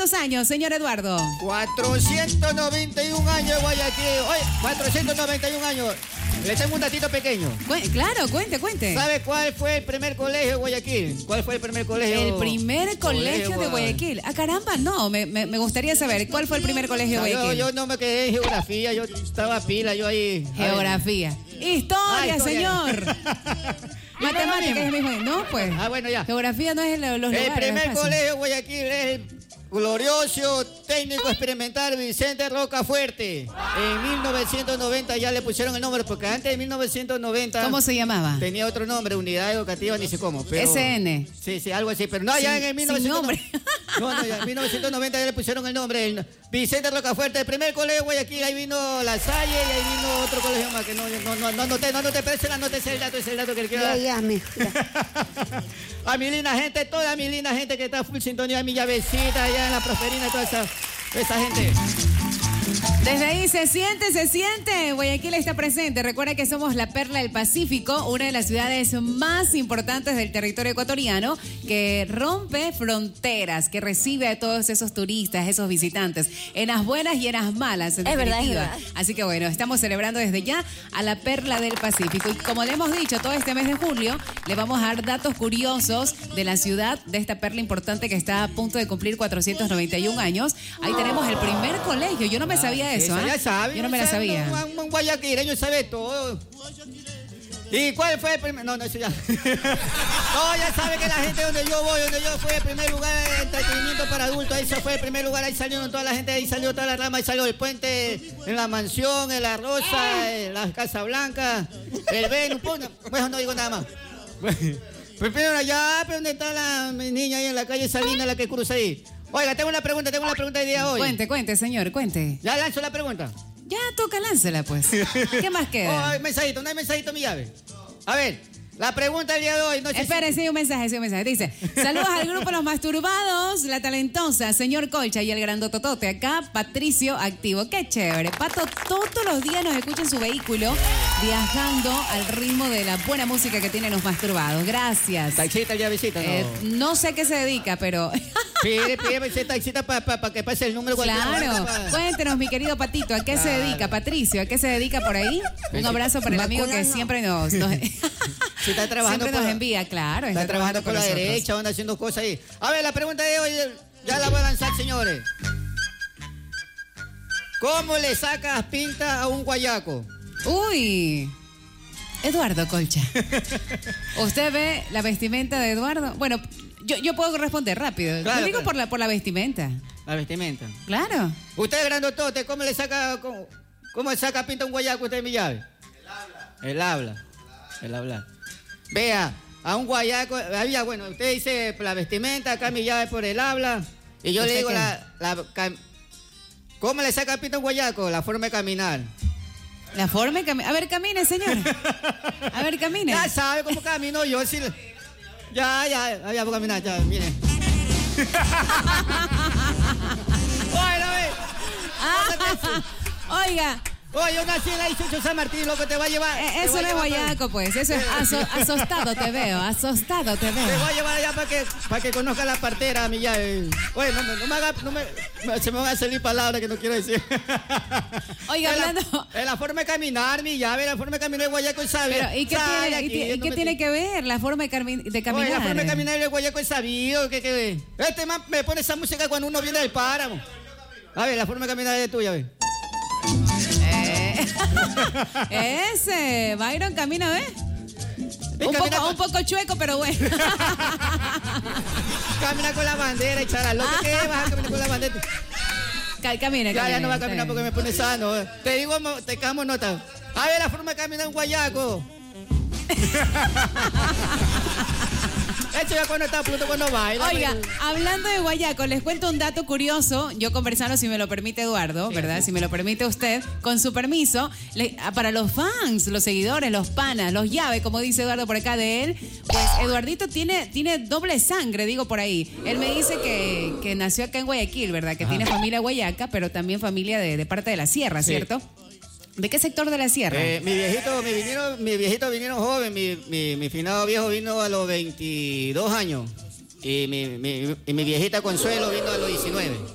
¿Cuántos años, señor Eduardo? 491 años, Guayaquil. Oye, 491 años. Le tengo un datito pequeño. Claro, cuente. ¿Sabe cuál fue el primer colegio de Guayaquil? ¿Cuál fue el primer colegio? El primer colegio de Guayaquil. Ah, caramba, no, me gustaría saber, ¿cuál fue el primer colegio de Guayaquil? Yo no me quedé en geografía, yo estaba pila, yo ahí... Geografía. Historia, señor. Matemáticas es mismo. No, pues. Ah, bueno, ya. Geografía no es los lugares. El primer colegio de Guayaquil es el glorioso técnico experimental Vicente Rocafuerte. En 1990 ya le pusieron el nombre, porque antes de 1990... ¿Cómo se llamaba? Tenía otro nombre, Unidad Educativa, ni sé cómo. Pero, SN. Sí, algo así. Pero no, ya en el 1990... ya en 1990 ya le pusieron el nombre. Vicente Rocafuerte, el primer colegio de Guayaquil. Ahí vino La Salle y ahí vino otro colegio más que no anoté, pero ese es el dato que le quiero dar. A mi linda gente, toda mi linda gente que está full sintonía, mi llavecita allá en la Prosperina, toda esa gente. Desde ahí se siente. Guayaquil está presente. Recuerda que somos la perla del Pacífico, una de las ciudades más importantes del territorio ecuatoriano, que rompe fronteras, que recibe a todos esos turistas, esos visitantes, en las buenas y en las malas. En definitiva. Es verdad. Así que bueno, estamos celebrando desde ya a la perla del Pacífico. Y como le hemos dicho, todo este mes de julio le vamos a dar datos curiosos de la ciudad, de esta perla importante que está a punto de cumplir 491 años. Ahí tenemos el primer colegio. Yo no me sabía eso. Ya sabe. Yo no me la sabía. Un guayaquileño sabe todo. ¿Y cuál fue el primer? No, eso ya. No, ya sabe que la gente donde yo fui el primer lugar de entretenimiento para adultos. Ahí se fue el primer lugar, ahí salieron toda la gente, ahí salió toda la rama, ahí salió el puente, en la mansión, en la Rosa, en la Casa Blanca, el Venus. Bueno, no digo nada más. Pues primero allá, pero ¿dónde está la niña ahí en la calle Salina, la que cruza ahí? Oiga, tengo una pregunta de día de hoy. Cuente, señor, cuente. ¿Ya lanzo la pregunta? Ya toca, láncela, pues. ¿Qué más queda? No hay mensajito, mi llave. A ver, la pregunta del día de hoy... Espérese, un mensaje. Dice, saludos al grupo Los Masturbados, la talentosa, señor Colcha y el grandototote. Acá, Patricio activo. Qué chévere. Pato, todos los días nos escucha en su vehículo, viajando al ritmo de la buena música que tienen Los Masturbados. Gracias. Taxita, llavecita, no. No sé a qué se dedica, pero... Pide ese taxita para que pase el número. Claro. Cuéntenos, mi querido Patito, ¿a qué se dedica? Patricio, ¿a qué se dedica por ahí? Un abrazo para el amigo que siempre nos sí, está trabajando siempre nos envía, claro. Está trabajando por la derecha, anda haciendo cosas ahí. A ver, la pregunta de hoy ya la voy a lanzar, señores. ¿Cómo le sacas pinta a un guayaco? Uy, Eduardo Colcha. ¿Usted ve la vestimenta de Eduardo? Bueno, yo puedo responder rápido. Claro, yo digo claro. por la vestimenta. La vestimenta. Claro. Usted, grandotote, ¿cómo le saca pinta a un guayaco usted, mi llave? El habla. Vea, a un guayaco, bueno, usted dice la vestimenta, acá mi llave por el habla. Y yo le digo ¿cómo le saca pinta a un guayaco? La forma de caminar. La forma de caminar. A ver, camine, señor. A ver, camine. Ya sabe cómo camino yo. Sí. Ya voy a caminar, ya, mire. Oiga. Oye, yo nací en la 18 San Martín, loco, te va a llevar. Eso no es guayaco, pues. Eso es asostado te veo. Te voy a llevar allá para que conozca la partera, mi llave. Oye, se me van a salir palabras que no quiero decir. Oiga, hablando. Es la forma de caminar, mi llave, la forma de caminar de guayaco es sabido. Pero, ¿y qué tiene que ver la forma de caminar? Oye, la forma de caminar de guayaco es sabido. Este man me pone esa música cuando uno viene del páramo. A ver, la forma de caminar de tuya, ve. Ese, Byron camina, ¿ves? Un poco chueco, pero bueno. Camina con la bandera, echara loco. ¿Qué vas a caminar con la bandera? Camina. Ya no va a caminar porque me pone sano. Te digo, te camo nota. A ver la forma de caminar un guayaco. Hecho ya cuando está a punto, cuando baila. Oiga, hablando de guayaco, les cuento un dato curioso. Yo conversando, si me lo permite Eduardo, ¿verdad? Si me lo permite usted, con su permiso, para los fans, los seguidores, los panas, los llaves, como dice Eduardo por acá de él, pues Eduardito tiene doble sangre, digo por ahí. Él me dice que nació acá en Guayaquil, ¿verdad? Que tiene familia guayaca, pero también familia de parte de la sierra, ¿cierto? ¿De qué sector de la sierra? Mi viejito vinieron joven, mi finado viejo vino a los 22 años y mi viejita Consuelo vino a los 19.